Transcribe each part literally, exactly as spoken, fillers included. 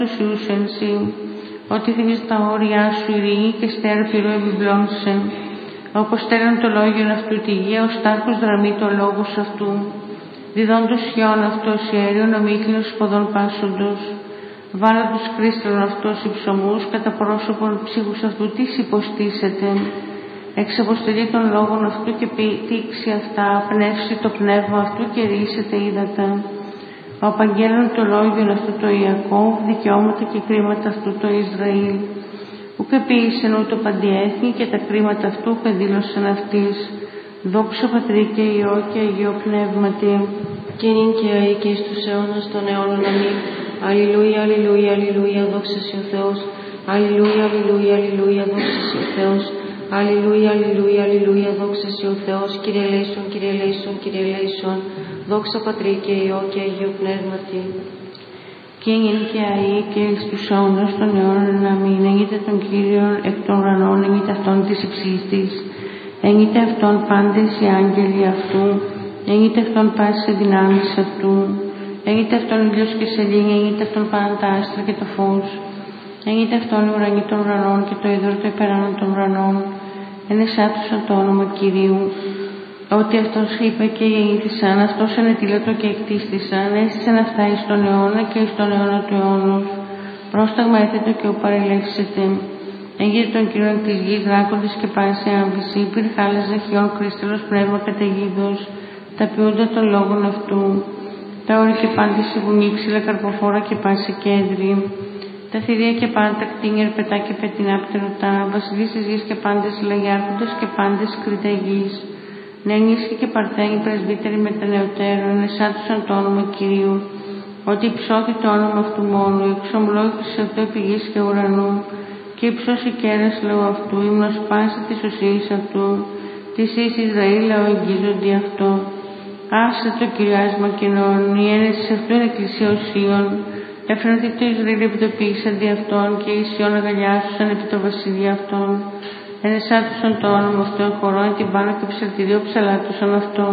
τους ιούς ενσύ, ότι θύμιζε τα όρια σου ειρήνη και στέρα πυρού επιπλώνησε. Όπως στέλνουν το λόγιο αυτού τη γη, ο στάρχος δραμεί το λόγος αυτού. Διδόντος χιόν αυτός ιέριον, ομίχλινος σποδών πάσοντος. Βάλαντος κρίσταλον αυτός υψωμούς, κατά πρόσωπον ψύχους αυτού τις υποστήσετε. Εξαποστελεί των λόγων αυτού και πήξει αυτά, πνεύσει το πνεύμα αυτού και ρίσετε ύδατα. Ο απαγγέλων το λόγιον αυτού το Ιακώβ, δικαιώματα και κρίματα αυτού το Ισραήλ. Ουκ επίησεν ούτω παντιέθνη και τα κρίματα αυτού ουκ εδήλωσαν αυτής. Δόξα Πατρί και Υιό και Αγίο Πνεύματι. Και νυν και αεί και εις τους αιώνας των αιώνων αμήν. Αλληλούια, αλληλούια, αλληλούια, δόξα σοι ο Θεός. Αλληλούια, αλληλούια, αλληλούια, δόξα σοι ο Θεός. Αλληλούια, αλληλούια, αλληλούια, δόξα σοι ο Θεός. Κύριε ελέησον, Κύριε ελέησον, Κύριε ελέησον. Δόξα Πατρί και Υιό και Αγίο Πνεύματι. Και νυν και αεί και εις τους αιώνας των αιώνων αμήν. Εγείται τον Κύριον εκ των ουρανών, εγείται αυτόν της υψίστης. Εγείται αυτόν πάντες οι άγγελοι αυτού. Εγείται αυτόν πάσης οι δυνάμεις αυτού. Εγείται αυτόν ήλιος και σελήνη, εγείται αυτόν πάντα τα άστρα και το φως. Εγείται αυτόν οι ουρανοί των ουρανών και το είδωρ το υπεράνω των ουρανών. Ενεσάτουσαν το όνομα Κυρίου. Ότι αυτός είπε και γεννήθησαν, αυτός ανετήλωτο και εκτίστησαν, έστησαν αυτά εις τον αιώνα και εις τον αιώνα του αιώνος. Πρόσταγμα έθετο και ο παρελεύσετε. Έγειρε τον Κύριον της γης, δράκοντες και πάση άμβηση, πυρχάλες ζαχιών, κρίσταλος πνεύμα καταιγίδος, τα ποιούντα των λόγων αυτού. Τα όρη και πάντες η βουνή, ξύλα καρποφόρα και πάση κέντρη. Τα θηρία και πάντα τα κτίνια, ερπετά και πετεινά πτερωτά, βασιλείς της γης και πάντες λαγιάρχοντες και πάντες κριτά γης. Νεανίσχοι και παρθένοι πρεσβύτεροι με τα νεωτέρων, εσάτουσαν το όνομα Κυρίου. Ότι υψώθη το όνομα αυτού μόνου, εξομολόγησε αυτό επί γης και ουρανού. Και υψώσει κέρας λόγω αυτού, ύμνος πάση της ουσίας αυτού. Της εις Ισραήλ λαό εγγίζονται αυτό. Άσε το κυριάσμα κοινών, η ένεση αυτού είναι εκκλησία οσίων. Εφρανθεί το Ισραήλ επιτοπίσαν δι' αυτών και οι Ισιών αγαλιάσουσαν επί το βασιλεία αυτών. Ενεσάτουσαν το όνομα αυτό εν χωρών την πάνω και ψαλτηρίο ψαλάτουσαν αυτό.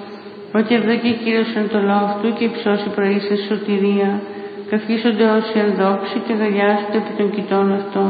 Ότι ευδοκεί Κύριος εν το λόγο αυτού και υψώσει προείσαι σωτηρία. Καυχήσονται όσοι ενδόξοι και αγαλιάζονται επί των κοιτών αυτών.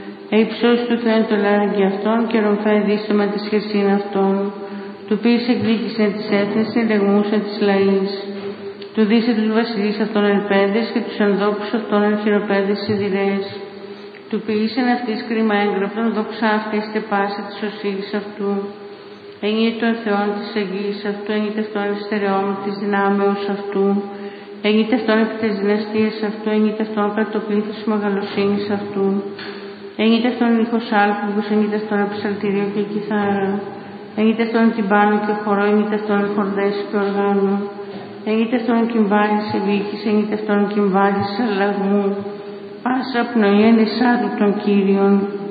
Υψώσει του Θεού το λάρεγγι αυτών και ρομφέ δίστομα τη χερσίν αυτών. Του ποιης εκδίκησεν της έθνης, ελεγμούσεν της λαής. Του δίσε τους βασιλείς αυτών ελπέδες και τους ενδόξους αυτών ελχειροπέδες σιδηρές. Του ποιήσεν αυτής κρίμα έγγραφτον, δόξα αυτής και πάσα της οσίης αυτού. Εγγύη των Θεών της εγγύης αυτού, εγγύη αυτών στερεών της δυνάμεως αυτού. Εγγύη αυτών επί της δυναστείας αυτού, εγγύη αυτών κατά το πλήθος της μεγαλοσύνης αυτού. Εγγύη αυτών ήχος άλφηγος, εγγύη αυτών επισαλτηρίο και κιθάρα. Εγγύη αυτών τυμπάνο και χορό, εγγύη αυτών χορδές και οργάνο. Εγγύη αυτών κυμβάλης ευήχης, εγγύη αυτών κυμβάλης αλλαγμού. Πάσα πνοή ενισάδου των Κύριων.